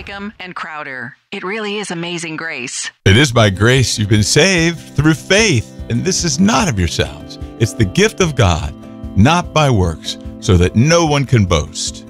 Wickham, and Crowder. It really is amazing grace. It is by grace you've been saved through faith, and this is not of yourselves. It's the gift of God, not by works, so that no one can boast.